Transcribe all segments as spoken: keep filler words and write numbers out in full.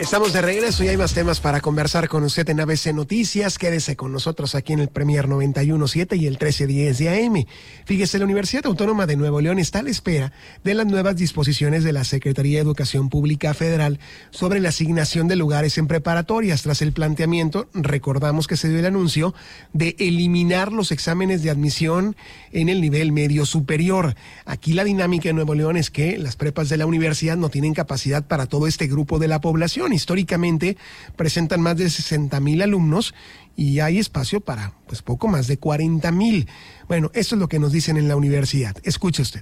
Estamos de regreso y hay más temas para conversar con usted en A B C Noticias. Quédese con nosotros aquí en el Premier noventa y uno punto siete y el trece diez de A M. Fíjese, la Universidad Autónoma de Nuevo León está a la espera de las nuevas disposiciones de la Secretaría de Educación Pública Federal sobre la asignación de lugares en preparatorias. Tras el planteamiento, recordamos que se dio el anuncio de eliminar los exámenes de admisión en el nivel medio superior. Aquí la dinámica en Nuevo León es que las prepas de la universidad no tienen capacidad para todo este grupo de la población. Históricamente presentan más de sesenta mil alumnos y hay espacio para pues poco más de cuarenta mil. Bueno, esto es lo que nos dicen en la universidad. Escuche usted.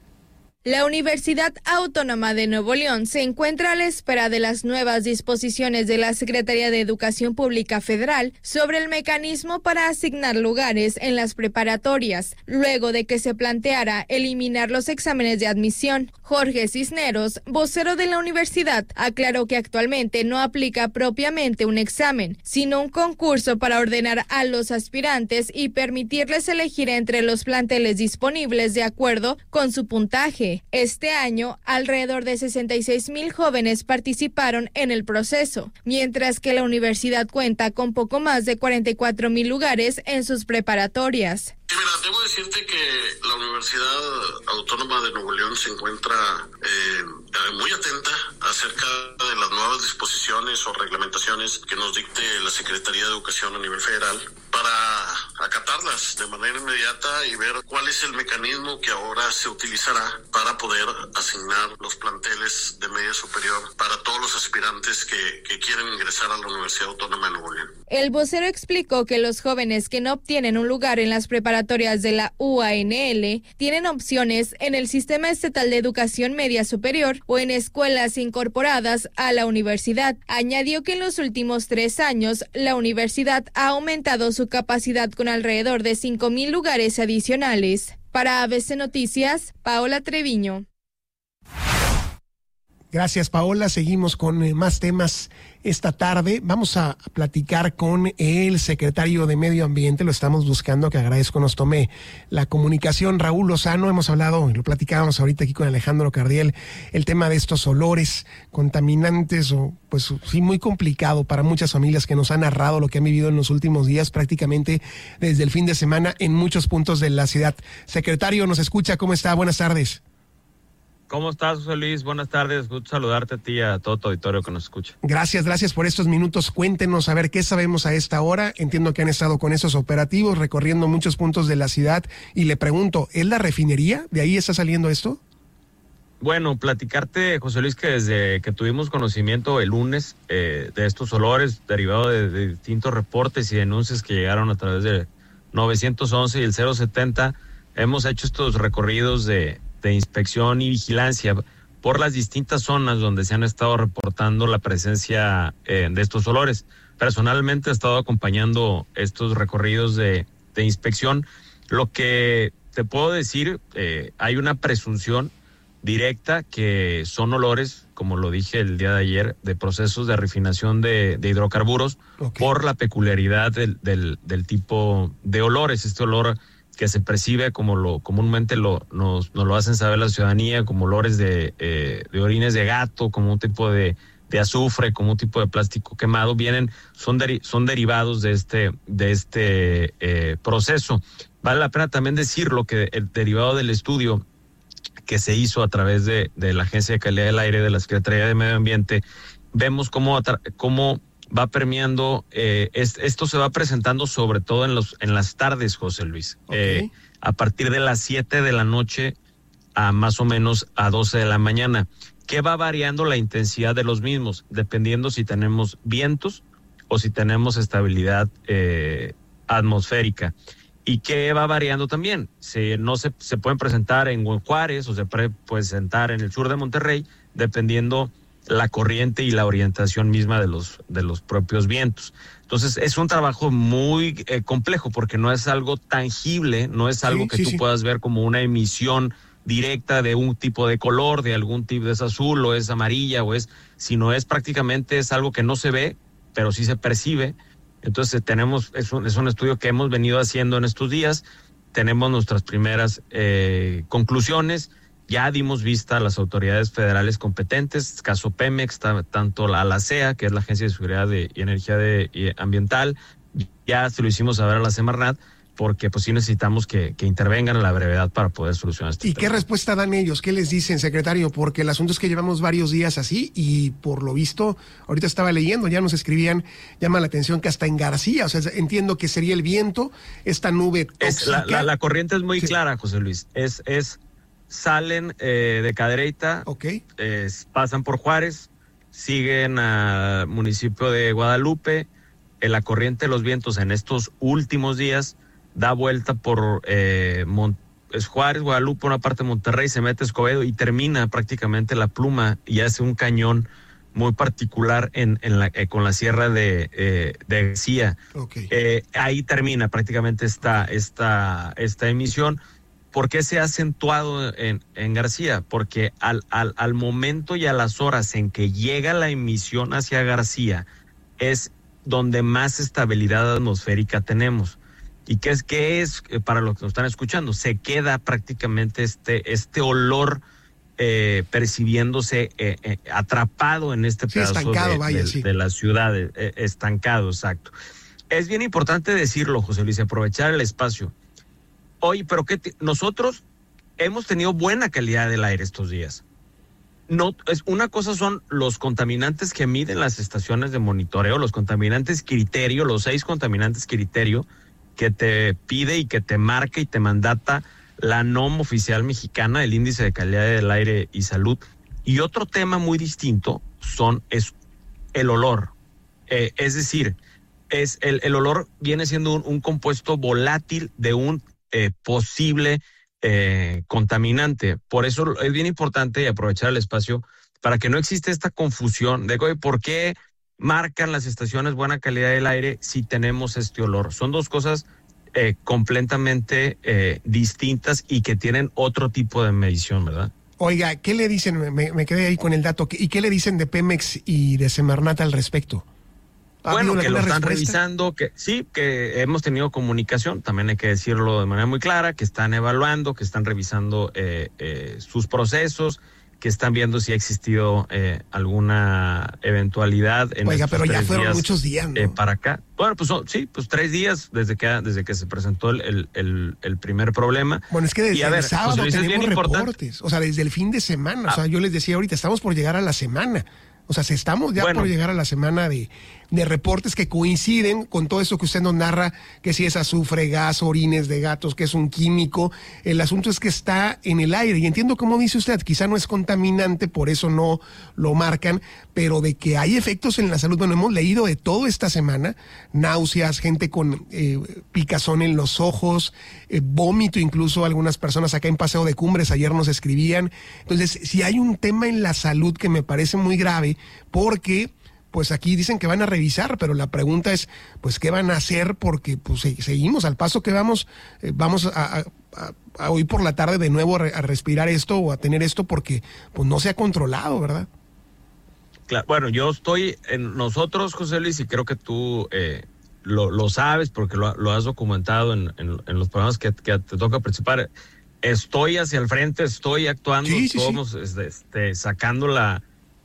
La Universidad Autónoma de Nuevo León se encuentra a la espera de las nuevas disposiciones de la Secretaría de Educación Pública Federal sobre el mecanismo para asignar lugares en las preparatorias, luego de que se planteara eliminar los exámenes de admisión. Jorge Cisneros, vocero de la universidad, aclaró que actualmente no aplica propiamente un examen, sino un concurso para ordenar a los aspirantes y permitirles elegir entre los planteles disponibles de acuerdo con su puntaje. Este año, alrededor de sesenta y seis mil jóvenes participaron en el proceso, mientras que la universidad cuenta con poco más de cuarenta y cuatro mil lugares en sus preparatorias. Sí, mira, debo decirte que la Universidad Autónoma de Nuevo León se encuentra eh, muy atenta acerca de las nuevas disposiciones o reglamentaciones que nos dicte la Secretaría de Educación a nivel federal para acatarlas de manera inmediata y ver cuál es el mecanismo que ahora se utilizará para poder asignar los planteles de media superior para todos los aspirantes que, que quieren ingresar a la Universidad Autónoma de Nuevo León. El vocero explicó que los jóvenes que no obtienen un lugar en las preparatorias de la U A N L tienen opciones en el Sistema Estatal de Educación Media Superior o en escuelas incorporadas a la universidad. Añadió que en los últimos tres años la universidad ha aumentado su capacidad con alrededor de cinco mil lugares adicionales. Para A B C Noticias, Paola Treviño. Gracias, Paola. Seguimos con eh, más temas esta tarde. Vamos a platicar con el secretario de Medio Ambiente. Lo estamos buscando, que agradezco nos tome la comunicación. Raúl Lozano, hemos hablado, lo platicábamos ahorita aquí con Alejandro Cardiel, el tema de estos olores contaminantes, o pues sí, muy complicado para muchas familias que nos han narrado lo que han vivido en los últimos días, prácticamente desde el fin de semana en muchos puntos de la ciudad. Secretario, ¿nos escucha? ¿Cómo está? Buenas tardes. ¿Cómo estás, José Luis? Buenas tardes, gusto saludarte a ti y a todo tu auditorio que nos escucha. Gracias, gracias por estos minutos. Cuéntenos a ver qué sabemos a esta hora. Entiendo que han estado con esos operativos, recorriendo muchos puntos de la ciudad, y le pregunto, ¿es la refinería? ¿De ahí está saliendo esto? Bueno, platicarte, José Luis, que desde que tuvimos conocimiento el lunes eh, de estos olores derivados de, de distintos reportes y denuncias que llegaron a través de nueve once y el cero setenta, hemos hecho estos recorridos de... de inspección y vigilancia por las distintas zonas donde se han estado reportando la presencia eh, de estos olores. Personalmente he estado acompañando estos recorridos de, de inspección. Lo que te puedo decir, eh, hay una presunción directa que son olores, como lo dije el día de ayer, de procesos de refinación de, de hidrocarburos, okay, por la peculiaridad del, del, del tipo de olores. Este olor que se percibe, como lo comúnmente lo, nos, nos lo hacen saber la ciudadanía, como olores de, eh, de orines de gato, como un tipo de, de azufre, como un tipo de plástico quemado, vienen, son, deri- son derivados de este, de este eh, proceso. Vale la pena también decirlo que el derivado del estudio que se hizo a través de, de la Agencia de Calidad del Aire de la Secretaría de Medio Ambiente, vemos cómo, atra- cómo va permeando, eh, es, esto se va presentando sobre todo en los en las tardes, José Luis, okay, eh, a partir de las siete de la noche a más o menos a doce de la mañana, que va variando la intensidad de los mismos, dependiendo si tenemos vientos o si tenemos estabilidad eh, atmosférica. Y que va variando también, se, no se, se pueden presentar en Juárez o se puede presentar en el sur de Monterrey, dependiendo la corriente y la orientación misma de los de los propios vientos. Entonces es un trabajo muy eh, complejo, porque no es algo tangible, no es algo sí, que sí, tú sí. puedas ver como una emisión directa de un tipo de color, de algún tipo, de es azul o es amarilla o es, sino es prácticamente es algo que no se ve, pero sí se percibe. Entonces tenemos, es un, es un estudio que hemos venido haciendo en estos días, tenemos nuestras primeras eh, conclusiones, ya dimos vista a las autoridades federales competentes, caso Pemex, tanto la, la C E A, que es la Agencia de Seguridad de, y Energía de, y Ambiental, ya se lo hicimos saber a la Semarnat, porque pues sí necesitamos que, que intervengan a la brevedad para poder solucionar este ¿Y tema. qué respuesta dan ellos? ¿Qué les dicen, secretario? Porque el asunto es que llevamos varios días así y por lo visto, ahorita estaba leyendo, ya nos escribían, llama la atención que hasta en García, o sea, entiendo que sería el viento, esta nube tóxica. Es, la, la, la corriente es muy sí. clara, José Luis. Es, es salen eh, de Cadereyta, okay. eh, pasan por Juárez, siguen al municipio de Guadalupe. Eh, la corriente de los vientos en estos últimos días da vuelta por eh, Mont es Juárez, Guadalupe, una parte de Monterrey, se mete a Escobedo y termina prácticamente la pluma y hace un cañón muy particular en, en la, eh, con la sierra de, eh, de García. Okay. Eh, ahí termina prácticamente esta, esta, esta emisión. ¿Por qué se ha acentuado en, en García? Porque al, al, al momento y a las horas en que llega la emisión hacia García es donde más estabilidad atmosférica tenemos. ¿Y qué es, qué es para los que nos están escuchando? Se queda prácticamente este, este olor eh, percibiéndose eh, eh, atrapado en este sí, pedazo estancado, de, vaya, de, sí. de la ciudad, eh, estancado, exacto. Es bien importante decirlo, José Luis, aprovechar el espacio. Oye, pero qué te, nosotros hemos tenido buena calidad del aire estos días. No, es una cosa son los contaminantes que miden las estaciones de monitoreo, los contaminantes criterio, los seis contaminantes criterio que te pide y que te marca y te mandata la NOM oficial mexicana, el índice de calidad del aire y salud. Y otro tema muy distinto son es el olor. Eh, es decir, es el, el olor viene siendo un, un compuesto volátil de un eh, posible eh, contaminante. Por eso es bien importante aprovechar el espacio para que no exista esta confusión de por qué marcan las estaciones buena calidad del aire si tenemos este olor. Son dos cosas eh, completamente eh, distintas y que tienen otro tipo de medición, ¿verdad? Oiga, ¿qué le dicen? Me, me quedé ahí con el dato. ¿Y qué le dicen de Pemex y de Semarnat al respecto? Bueno, que lo están respuesta? revisando, que sí, que hemos tenido comunicación, también hay que decirlo de manera muy clara, que están evaluando, que están revisando eh, eh, sus procesos, que están viendo si ha existido eh, alguna eventualidad en Oiga, estos pero ya tres fueron días, muchos días, ¿no? eh, para acá. Bueno, pues son, sí, pues tres días desde que desde que se presentó el, el, el, el primer problema. Bueno, es que desde y a ver, el sábado José Luis, es bien tenemos importante. reportes, o sea, desde el fin de semana, Ah. o sea, yo les decía ahorita, estamos por llegar a la semana. O sea, si estamos ya Bueno. por llegar a la semana de, de reportes que coinciden con todo eso que usted nos narra, que si es azufre, gas, orines de gatos, que es un químico. El asunto es que está en el aire. Y entiendo como dice usted, quizá no es contaminante, por eso no lo marcan, pero de que hay efectos en la salud. Bueno, hemos leído de todo esta semana, náuseas, gente con eh, picazón en los ojos, eh, vómito, incluso algunas personas acá en Paseo de Cumbres ayer nos escribían. Entonces, si hay un tema en la salud que me parece muy grave, porque pues aquí dicen que van a revisar, pero la pregunta es, pues, ¿qué van a hacer? Porque pues seguimos al paso que vamos, eh, vamos a, a, a hoy por la tarde de nuevo a, re, a respirar esto o a tener esto porque pues no se ha controlado, ¿verdad? Claro, bueno, yo estoy en nosotros, José Luis, y creo que tú eh, lo, lo sabes porque lo, lo has documentado en, en, en los programas que, que te toca participar. Estoy hacia el frente, estoy actuando, sí, sí, estamos sí. Este, este, sacando la...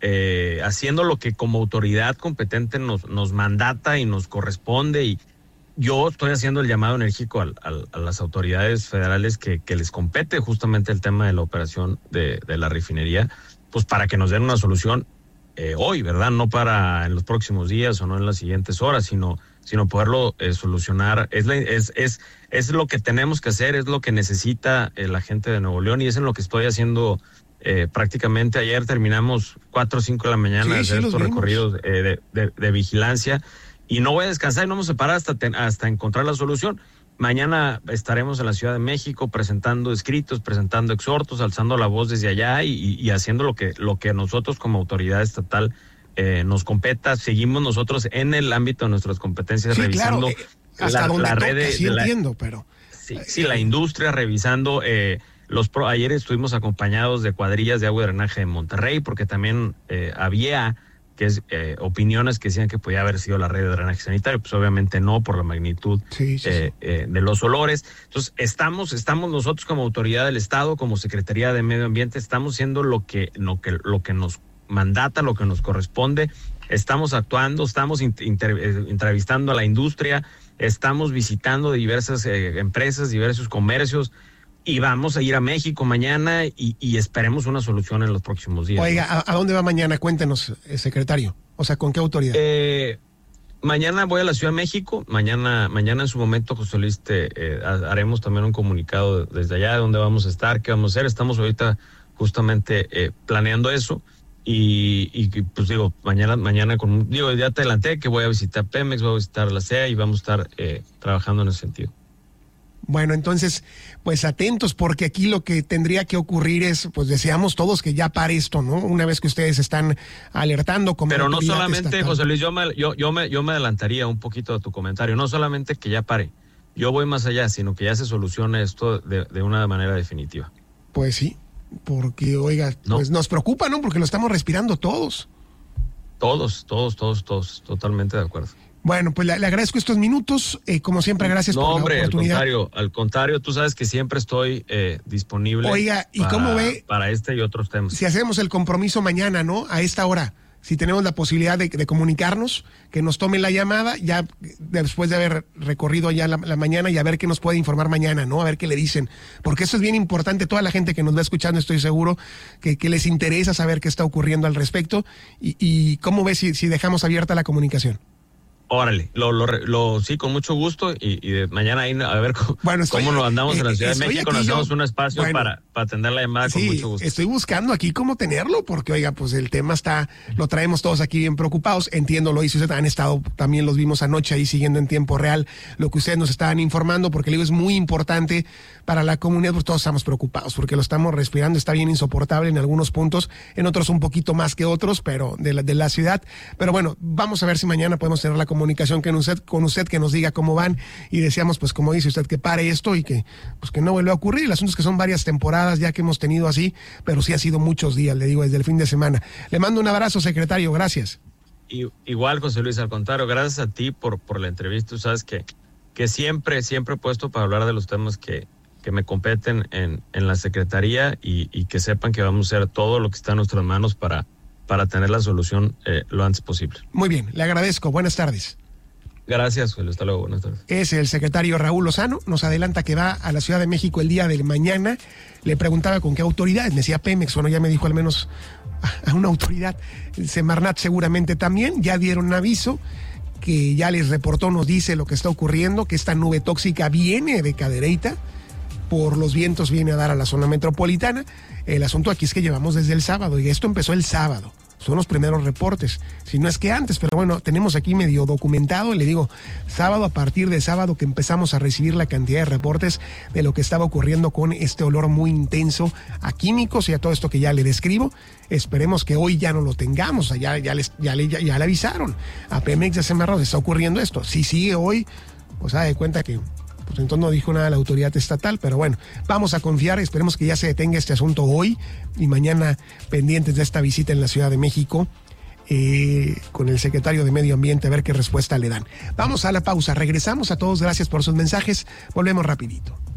Eh, haciendo lo que como autoridad competente nos, nos mandata y nos corresponde, y yo estoy haciendo el llamado enérgico al, al, a las autoridades federales que, que les compete justamente el tema de la operación de, de la refinería, pues para que nos den una solución eh, hoy, ¿verdad? No para en los próximos días o no en las siguientes horas, sino, sino poderlo eh, solucionar. Es, la, es, es, es lo que tenemos que hacer, es lo que necesita eh, la gente de Nuevo León, y es en lo que estoy haciendo. Eh, prácticamente ayer terminamos cuatro o cinco de la mañana sí, de hacer sí, estos recorridos eh, de, de, de vigilancia, y no voy a descansar y no vamos a parar hasta, ten, hasta encontrar la solución. Mañana estaremos en la Ciudad de México presentando escritos, presentando exhortos, alzando la voz desde allá y, y, y haciendo lo que, lo que nosotros como autoridad estatal eh, nos competa. Seguimos nosotros en el ámbito de nuestras competencias, sí, revisando claro, eh, hasta la, donde la toca, red de, sí de la, entiendo, pero... Sí, sí, la industria, revisando... Eh, Los pro, ayer estuvimos acompañados de cuadrillas de agua y drenaje de Monterrey, porque también eh, había que es eh, opiniones que decían que podía haber sido la red de drenaje sanitario, pues obviamente no, por la magnitud sí, sí, eh, sí. Eh, de los olores. Entonces estamos, estamos nosotros como autoridad del Estado, como Secretaría de Medio Ambiente, estamos haciendo lo que, lo que, lo que nos mandata, lo que nos corresponde, estamos actuando, estamos inter, entrevistando a la industria, estamos visitando diversas eh, empresas, diversos comercios, y vamos a ir a México mañana y, y esperemos una solución en los próximos días. Oiga, ¿a, a dónde va mañana? Cuéntenos, eh, secretario. O sea, ¿con qué autoridad? Eh, mañana voy a la Ciudad de México. Mañana, mañana en su momento, José Luis, te, eh, haremos también un comunicado desde allá de dónde vamos a estar, qué vamos a hacer. Estamos ahorita justamente eh, planeando eso. Y, y pues digo, mañana, mañana con, digo, ya te adelanté que voy a visitar Pemex, voy a visitar la C E A y vamos a estar eh, trabajando en ese sentido. Bueno, entonces, pues atentos, porque aquí lo que tendría que ocurrir es, pues deseamos todos que ya pare esto, ¿no? Una vez que ustedes están alertando como Pero no autoridad solamente, estatal. José Luis, yo me, yo, yo, me, yo me adelantaría un poquito a tu comentario, no solamente que ya pare, yo voy más allá, sino que ya se solucione esto de, de una manera definitiva. Pues sí, porque, oiga, No. pues nos preocupa, ¿no? Porque lo estamos respirando todos. Todos, todos, todos, todos, totalmente de acuerdo. Bueno, pues le, le agradezco estos minutos. Eh, como siempre, gracias No, por hombre, la al oportunidad. contrario, al contrario, tú sabes que siempre estoy eh, disponible. Oiga, ¿y para, cómo ve? Para este y otros temas. Si hacemos el compromiso mañana, ¿no? A esta hora, si tenemos la posibilidad de, de comunicarnos, que nos tomen la llamada, ya después de haber recorrido ya la, la mañana y a ver qué nos puede informar mañana, ¿no? A ver qué le dicen. Porque eso es bien importante. Toda la gente que nos va escuchando, estoy seguro que, que les interesa saber qué está ocurriendo al respecto. Y, y ¿cómo ves si, si dejamos abierta la comunicación? Órale, lo, lo, lo, sí, con mucho gusto y, y de mañana ahí a ver cómo, bueno, estoy, cómo nos andamos en la Ciudad de México, nos damos yo, un espacio bueno, para, para atender la llamada sí, con mucho gusto. Estoy buscando aquí cómo tenerlo, porque oiga, pues el tema está, lo traemos todos aquí bien preocupados, entiendo, lo hizo usted, han estado, también los vimos anoche ahí siguiendo en tiempo real lo que ustedes nos estaban informando, porque le digo, es muy importante para la comunidad, pues todos estamos preocupados, porque lo estamos respirando, está bien insoportable en algunos puntos, en otros un poquito más que otros, pero de la, de la ciudad, pero bueno, vamos a ver si mañana podemos tener la comunicación con usted, con usted que nos diga cómo van, y deseamos, pues como dice usted, que pare esto y que, pues que no vuelva a ocurrir. El asunto es que son varias temporadas ya que hemos tenido así, pero sí ha sido muchos días, le digo, desde el fin de semana. Le mando un abrazo, secretario, gracias. Y, igual, José Luis, al contrario, gracias a ti por, por la entrevista. Tú sabes que, que siempre, siempre he puesto para hablar de los temas que, que me competen en, en la Secretaría y, y que sepan que vamos a hacer todo lo que está en nuestras manos para, para tener la solución eh, lo antes posible. Muy bien, le agradezco. Buenas tardes. Gracias, Julio. Hasta luego. Buenas tardes. Es el secretario Raúl Lozano. Nos adelanta que va a la Ciudad de México el día del mañana. Le preguntaba con qué autoridad. Me decía Pemex. Bueno, ya me dijo al menos a una autoridad. Semarnat seguramente también. Ya dieron un aviso que ya les reportó, nos dice lo que está ocurriendo, que esta nube tóxica viene de Cadereyta. Por los vientos viene a dar a la zona metropolitana. El asunto aquí es que llevamos desde el sábado y esto empezó el sábado. Son los primeros reportes, si no es que antes, pero bueno, tenemos aquí medio documentado, y le digo, sábado, a partir de sábado que empezamos a recibir la cantidad de reportes de lo que estaba ocurriendo con este olor muy intenso a químicos y a todo esto que ya le describo. Esperemos que hoy ya no lo tengamos, ya, ya, les, ya, le, ya, ya le avisaron a Pemex y a Semarnat, está ocurriendo esto. Si sigue hoy, pues haga de cuenta que pues entonces no dijo nada la autoridad estatal, pero bueno, vamos a confiar, esperemos que ya se detenga este asunto hoy y mañana pendientes de esta visita en la Ciudad de México eh, con el secretario de Medio Ambiente a ver qué respuesta le dan. Vamos a la pausa, regresamos a todos, gracias por sus mensajes, volvemos rapidito.